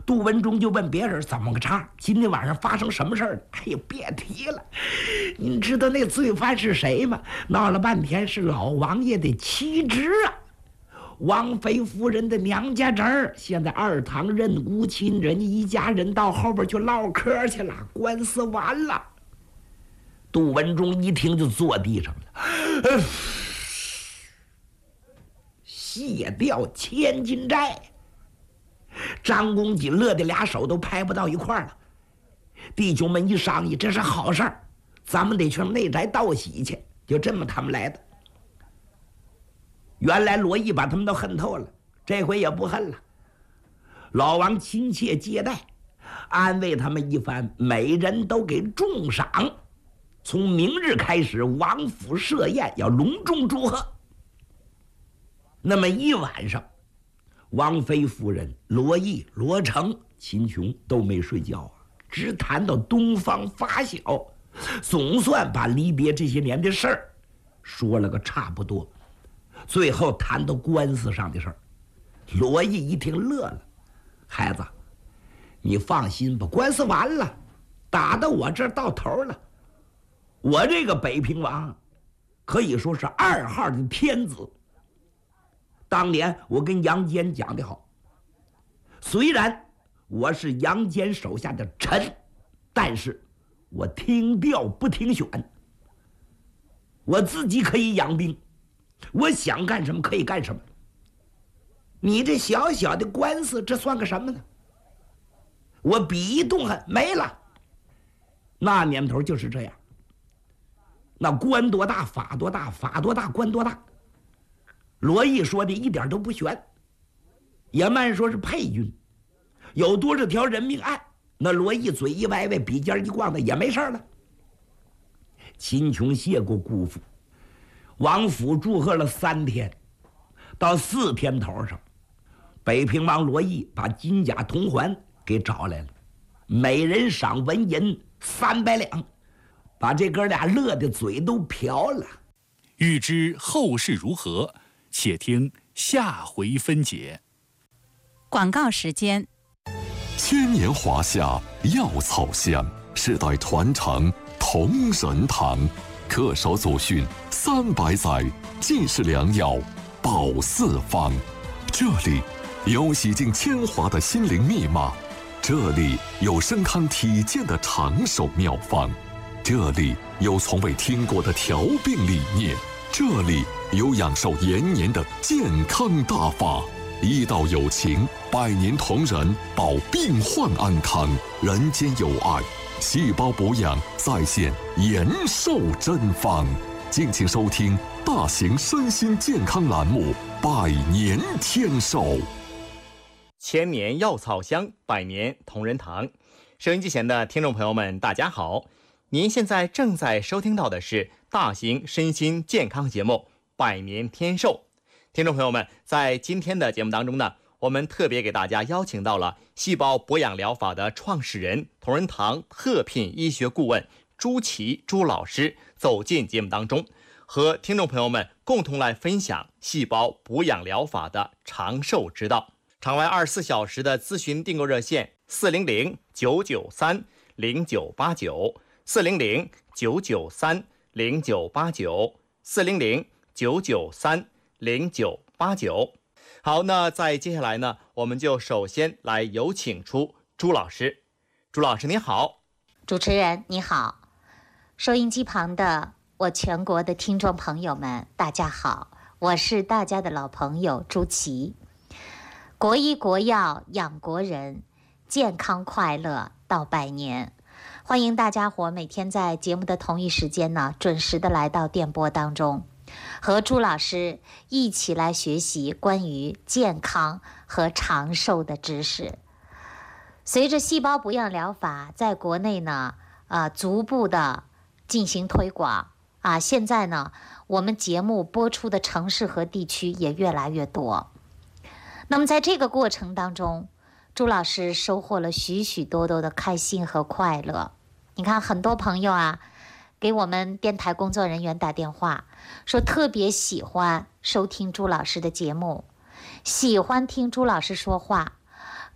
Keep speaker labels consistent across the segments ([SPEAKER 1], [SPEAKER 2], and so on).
[SPEAKER 1] 杜文忠就问别人怎么个茬，今天晚上发生什么事儿？哎呀，别提了，您知道那罪犯是谁吗？闹了半天是老王爷的妻侄啊，王妃夫人的娘家侄儿。现在二堂任无亲，人家一家人到后边去唠嗑去了，官司完了。杜文忠一听就坐地上了，卸掉千金债。张公瑾乐得俩手都拍不到一块了。弟兄们一商议，这是好事儿，咱们得去内宅道喜去。就这么他们来的。原来罗毅把他们都恨透了，这回也不恨了。老王亲切接待，安慰他们一番，每人都给重赏。从明日开始，王府设宴，要隆重祝贺。那么一晚上，王妃夫人、罗毅、罗成、秦琼都没睡觉啊，直谈到东方发晓，总算把离别这些年的事儿说了个差不多。最后谈到官司上的事儿，罗毅一听乐了：“孩子，你放心吧，官司完了，打到我这儿到头了。我这个北平王可以说是2号的天子。当年我跟杨坚讲的好，虽然我是杨坚手下的臣，但是我听调不听选，我自己可以养兵，我想干什么可以干什么。你这小小的官司，这算个什么呢？我笔一动恨没了。那年头就是这样，那官多大法多大，法多大官多大。罗毅说的一点都不悬，也慢说是配军，有多少条人命案，那罗毅嘴一歪歪，笔尖一晃的也没事了。秦琼谢过姑父，王府祝贺了3天，到4天头上，北平王罗毅把金甲铜环给找来了，每人赏纹银300两，把这哥俩乐得嘴都瓢了。
[SPEAKER 2] 欲知后事如何，且听下回分解。
[SPEAKER 3] 广告时间。
[SPEAKER 4] 千年华夏药草香，世代传承同仁堂，恪守祖训300载，尽是良药保4方。这里有洗净铅华的心灵密码，这里有身康体健的长寿妙方，这里有从未听过的调病理念，这里有养寿延年的健康大法。医道有情，100年同仁，保病患安康，人间有爱，细胞补养在线延寿真方。敬请收听大型身心健康栏目《100年天寿》。
[SPEAKER 5] 千年药草香，100年同仁堂。收音机前的听众朋友们，大家好，您现在正在收听到的是大型身心健康节目《100年天寿》。听众朋友们，在今天的节目当中呢，我们特别给大家邀请到了细胞博养疗法的创始人、同仁堂特聘医学顾问朱琦朱老师走进节目当中，和听众朋友们共同来分享细胞补养疗法的长寿之道。场外24小时的咨询订购热线400-993-0989，400-993-0989。好，那在接下来呢，我们就首先来有请出朱老师。朱老师您好。
[SPEAKER 3] 主持人你好，收音机旁的我全国的听众朋友们大家好，我是大家的老朋友朱琦。国医国药养国人，健康快乐到100年。欢迎大家伙每天在节目的同一时间呢，准时的来到电波当中，和朱老师一起来学习关于健康和长寿的知识。随着细胞补养疗法在国内呢，逐步的进行推广现在呢，我们节目播出的城市和地区也越来越多。那么在这个过程当中，朱老师收获了许许多多的开心和快乐。你看，很多朋友给我们电台工作人员打电话，说特别喜欢收听朱老师的节目，喜欢听朱老师说话，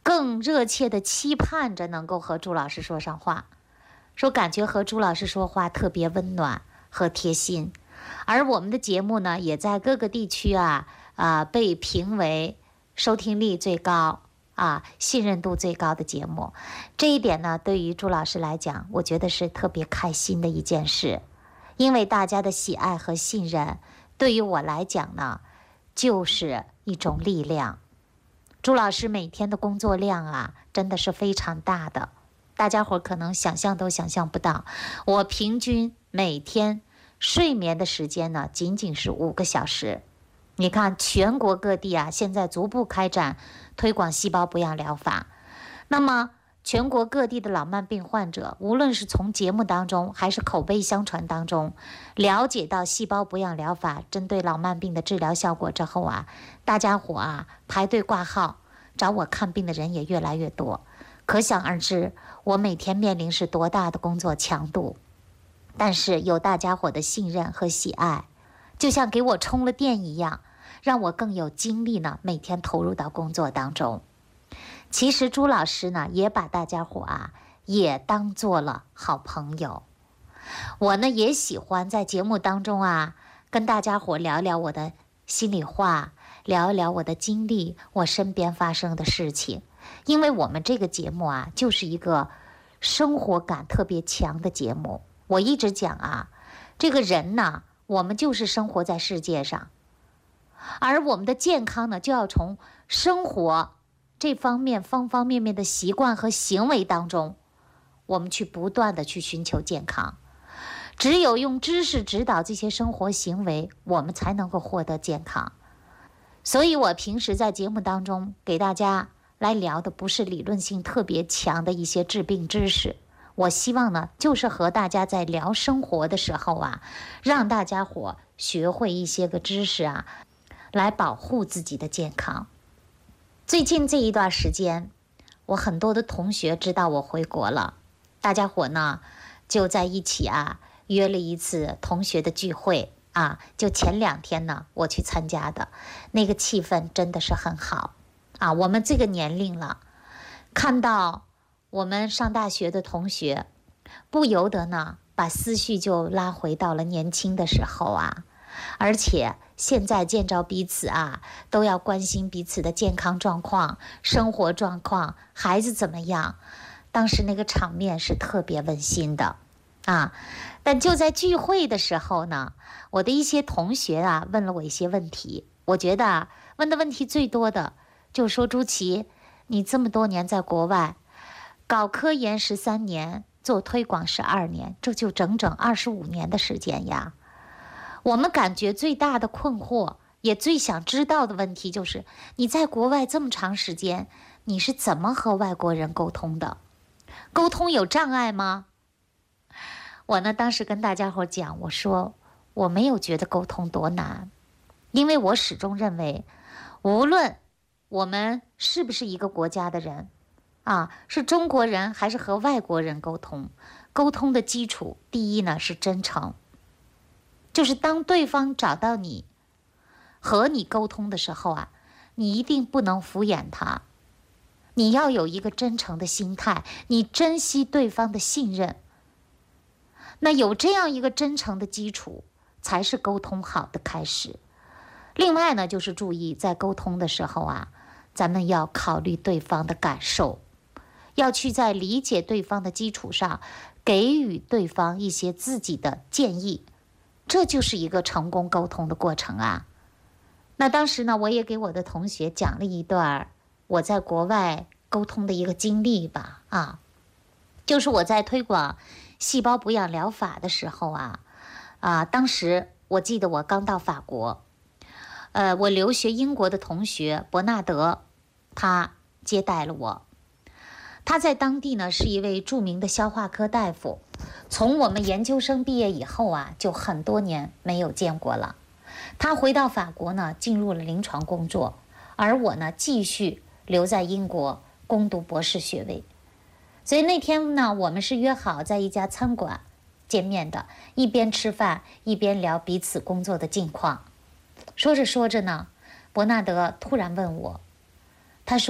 [SPEAKER 3] 更热切的期盼着能够和朱老师说上话，说感觉和朱老师说话特别温暖和贴心。而我们的节目呢，也在各个地区被评为收听率最高信任度最高的节目。这一点呢，对于朱老师来讲，我觉得是特别开心的一件事，因为大家的喜爱和信任，对于我来讲呢，就是一种力量。朱老师每天的工作量真的是非常大的，大家伙可能想象都想象不到。我平均每天睡眠的时间呢，仅仅是5个小时。你看，全国各地现在逐步开展推广细胞补养疗法。那么全国各地的老慢病患者，无论是从节目当中还是口碑相传当中了解到细胞补养疗法针对老慢病的治疗效果之后大家伙排队挂号找我看病的人也越来越多。可想而知，我每天面临是多大的工作强度。但是有大家伙的信任和喜爱，就像给我充了电一样，让我更有精力呢，每天投入到工作当中。其实朱老师呢，也把大家伙也当做了好朋友。我呢，也喜欢在节目当中跟大家伙聊聊我的心里话，聊一聊我的经历，我身边发生的事情。因为我们这个节目就是一个生活感特别强的节目。我一直讲这个人呢，我们就是生活在世界上，而我们的健康呢，就要从生活这方面方方面面的习惯和行为当中，我们去不断的去寻求健康。只有用知识指导这些生活行为，我们才能够获得健康。所以我平时在节目当中给大家来聊的不是理论性特别强的一些治病知识，我希望呢，就是和大家在聊生活的时候让大家伙学会一些个知识来保护自己的健康。最近这一段时间，我很多的同学知道我回国了，大家伙呢就在一起约了一次同学的聚会就前2天呢我去参加的，那个气氛真的是很好我们这个年龄了，看到我们上大学的同学，不由得呢把思绪就拉回到了年轻的时候而且现在见着彼此都要关心彼此的健康状况、生活状况、孩子怎么样。当时那个场面是特别温馨的但就在聚会的时候呢，我的一些同学问了我一些问题。我觉得问的问题最多的就是说，朱琪，你这么多年在国外搞科研13年，做推广12年，这就整整25年的时间呀。我们感觉最大的困惑，也最想知道的问题就是，你在国外这么长时间，你是怎么和外国人沟通的？沟通有障碍吗？我呢，当时跟大家伙讲，我说我没有觉得沟通多难，因为我始终认为，无论我们是不是一个国家的人是中国人还是和外国人沟通，沟通的基础第一呢是真诚，就是当对方找到你和你沟通的时候你一定不能敷衍他，你要有一个真诚的心态，你珍惜对方的信任。那有这样一个真诚的基础，才是沟通好的开始。另外呢，就是注意在沟通的时候咱们要考虑对方的感受，要去在理解对方的基础上，给予对方一些自己的建议，这就是一个成功沟通的过程那当时呢，我也给我的同学讲了一段我在国外沟通的一个经历吧就是我在推广细胞补养疗法的时候当时我记得我刚到法国，我留学英国的同学伯纳德，他接待了我。他在当地呢是一位著名的消化科大夫，从我们研究生毕业以后就很多年没有见过了。他回到法国呢，进入了临床工作，而我呢继续留在英国攻读博士学位。所以那天呢，我们是约好在一家餐馆见面的，一边吃饭一边聊彼此工作的近况。说着说着呢，伯纳德突然问我，他说：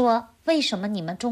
[SPEAKER 3] 为什么你们中